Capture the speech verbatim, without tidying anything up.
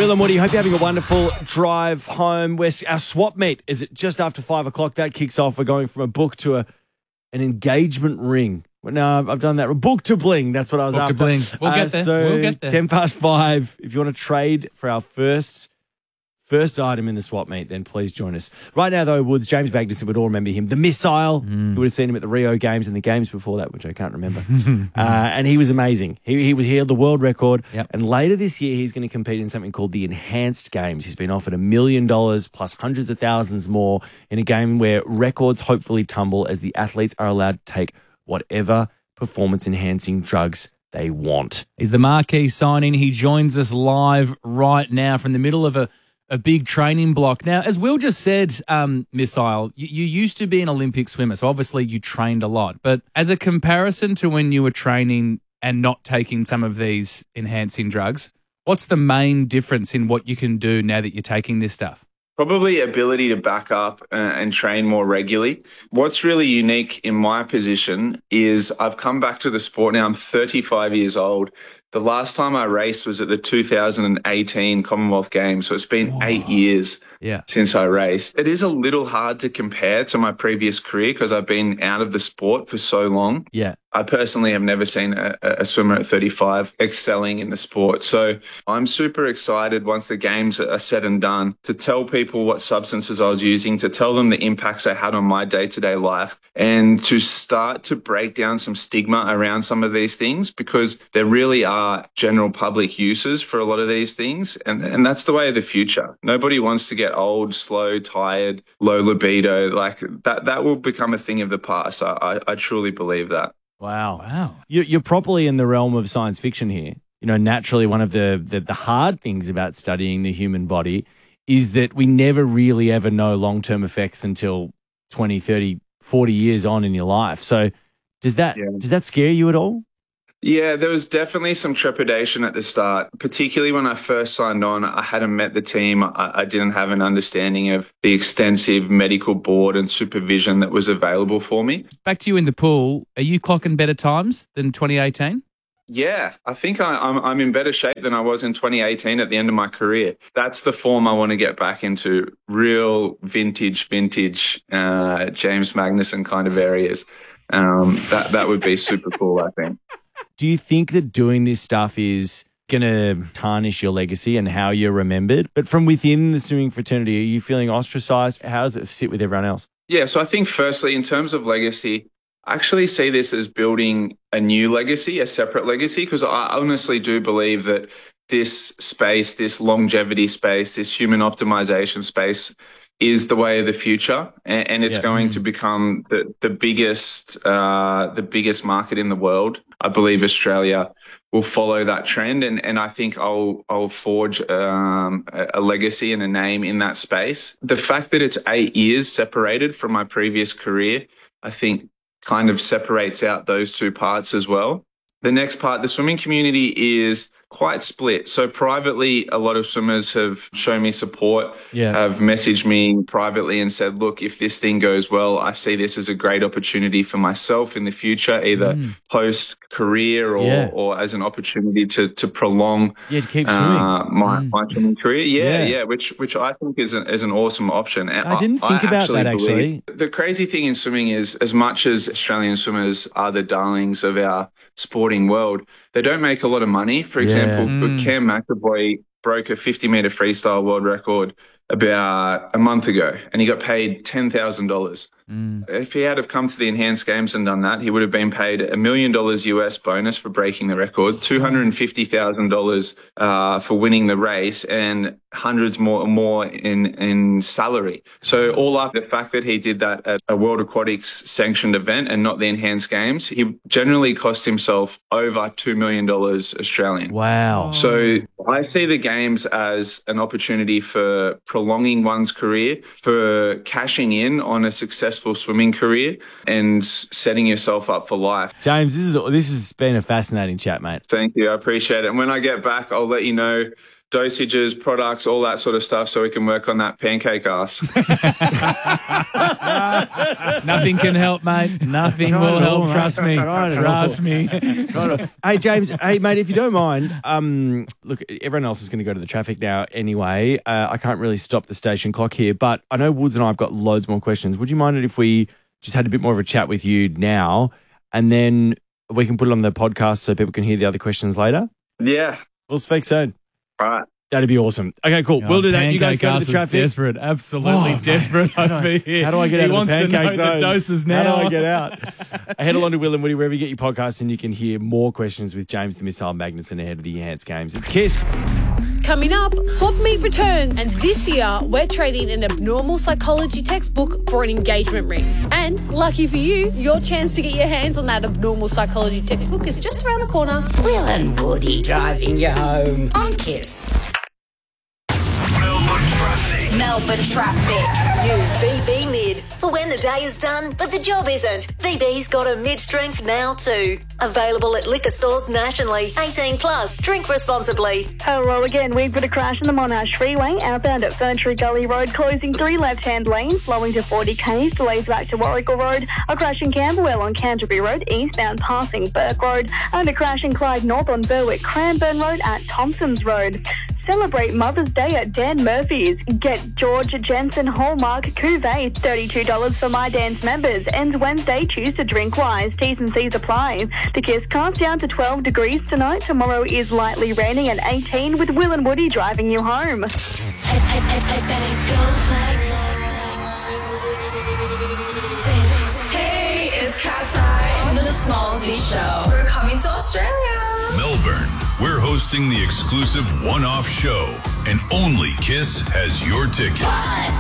Will and Woody, hope you're having a wonderful drive home. We're, our swap meet is it just after five o'clock. That kicks off. We're going from a book to a an engagement ring. Well, no, I've done that. Book to bling. That's what I was book after. to bling. We'll uh, get there. So we'll get there. ten past five. If you want to trade for our first first item in the swap meet, then please join us. Right now, though, Woods, James Magnussen would all remember him. The missile. Mm. You would have seen him at the Rio Games and the games before that, which I can't remember. uh, and he was amazing. He he, he held the world record. Yep. And later this year, he's going to compete in something called the Enhanced Games. He's been offered a million dollars plus hundreds of thousands more in a game where records hopefully tumble as the athletes are allowed to take whatever performance-enhancing drugs they want. He's the marquee signing. He joins us live right now from the middle of a, a big training block. Now, as Will just said, um, Missile, you, you used to be an Olympic swimmer, so obviously you trained a lot. But as a comparison to when you were training and not taking some of these enhancing drugs, what's the main difference in what you can do now that you're taking this stuff? Probably ability to back up uh, and train more regularly. What's really unique in my position is I've come back to the sport now. I'm thirty-five years old. The last time I raced was at the two thousand eighteen Commonwealth Games, so it's been Wow. eight years Yeah. since I raced. It is a little hard to compare to my previous career because I've been out of the sport for so long. Yeah. I personally have never seen a, a swimmer at thirty-five excelling in the sport. So I'm super excited once the games are said and done to tell people what substances I was using, to tell them the impacts I had on my day-to-day life, and to start to break down some stigma around some of these things because there really are general public uses for a lot of these things. And, and that's the way of the future. Nobody wants to get old, slow, tired, low libido. Like that, that will become a thing of the past. I, I, I truly believe that. Wow. Wow. You- You're properly in the realm of science fiction here. You know, naturally, one of the, the, the hard things about studying the human body is that we never really ever know long-term effects until twenty, thirty, forty years on in your life. So does that Yeah. does that scare you at all? Yeah, there was definitely some trepidation at the start, particularly when I first signed on. I hadn't met the team. I, I didn't have an understanding of the extensive medical board and supervision that was available for me. Back to you in the pool. Are you clocking better times than twenty eighteen? Yeah, I think I, I'm, I'm in better shape than I was in twenty eighteen at the end of my career. That's the form I want to get back into, real vintage, vintage uh, James Magnussen kind of areas. Um, that, that would be super cool, I think. Do you think that doing this stuff is going to tarnish your legacy and how you're remembered? But from within the swimming fraternity, are you feeling ostracized? How does it sit with everyone else? Yeah, so I think firstly, in terms of legacy, I actually see this as building a new legacy, a separate legacy, because I honestly do believe that this space, this longevity space, this human optimization space is the way of the future, and, and it's Yeah. going to become the, the biggest uh, the biggest market in the world. I believe Australia will follow that trend, and, and I think I'll I'll forge um, a, a legacy and a name in that space. The fact that it's eight years separated from my previous career, I think, kind of separates out those two parts as well. The next part, the swimming community is quite split. So privately, a lot of swimmers have shown me support, Yeah. have messaged me privately and said, look, if this thing goes well, I see this as a great opportunity for myself in the future, either Mm. post-career or, Yeah. or as an opportunity to to prolong Yeah, to keep swimming. uh, my, Mm. my swimming career. Yeah, Yeah. yeah, which which I think is an, is an awesome option. And I didn't think about that, believe- actually. The crazy thing in swimming is, as much as Australian swimmers are the darlings of our sporting world, they don't make a lot of money. For Yeah. example, Mm. Cam McAvoy broke a fifty meter freestyle world record about a month ago, and he got paid ten thousand dollars. Mm. If he had have come to the Enhanced Games and done that, he would have been paid a million dollars U S bonus for breaking the record, two hundred fifty thousand dollars uh, for winning the race, and hundreds more more in in salary. So all up, the fact that he did that at a World Aquatics sanctioned event and not the Enhanced Games, he generally cost himself over two million dollars Australian. Wow. So I see the games as an opportunity for prolonging one's career, for cashing in on a successful swimming career and setting yourself up for life. James, this is this has been a fascinating chat, mate. Thank you. I appreciate it. And when I get back, I'll let you know dosages, products, all that sort of stuff so we can work on that pancake ass. Nothing can help, mate. Nothing will help. Trust me. Trust me. Hey, James. Hey, mate, if you don't mind, um, look, everyone else is going to go to the traffic now anyway. Uh, I can't really stop the station clock here, but I know Woods and I have got loads more questions. Would you mind it if we just had a bit more of a chat with you now, and then we can put it on the podcast so people can hear the other questions later? Yeah. We'll speak soon. All right. That'd be awesome. Okay, cool. Oh, we'll do that. You guys go to the traffic. Desperate, absolutely Oh, desperate mate. over here. How do I get he out of wants the pancake to know zone? the doses now. How do I get out? Head along to Will and Woody wherever you get your podcasts, and you can hear more questions with James the Missile Magnuson ahead of the Enhanced Games. It's Kiss. Coming up, Swap Meet returns, and this year we're trading an abnormal psychology textbook for an engagement ring. And lucky for you, your chance to get your hands on that abnormal psychology textbook is just around the corner. Will and Woody driving you home on Kiss. Melbourne traffic. Melbourne traffic. New V B Mid. For when the day is done, but the job isn't. V B's got a mid-strength now too. Available at liquor stores nationally. eighteen plus. Drink responsibly. Hello again. We've got a crash on the Monash Freeway, outbound at Ferntree Gully Road, closing three left-hand lanes, flowing to forty k's, delays back to Warrigal Road. A crash in Camberwell on Canterbury Road, eastbound passing Burke Road, and a crash in Clyde North on Berwick Cranbourne Road at Thompson's Road. Celebrate Mother's Day at Dan Murphy's. Get George Jensen Hallmark Cuvée, thirty-two dollars for My Dance members. Ends Wednesday, choose to drink wise. T's and C's apply. The Kiss comes down to twelve degrees tonight. Tomorrow is lightly raining at eighteen with Will and Woody driving you home. Hey, it's Cat's Eye on the Smallsy Show. We're coming to Australia. Melbourne, we're hosting the exclusive one-off show, and only Kiss has your tickets.